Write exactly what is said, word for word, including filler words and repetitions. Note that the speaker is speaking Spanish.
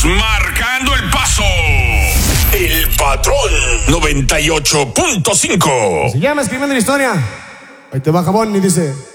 Estamos marcando el paso. El Patrón noventa y ocho punto cinco. Se llama Escribiendo la Historia. Ahí te va, Jabón, y dice...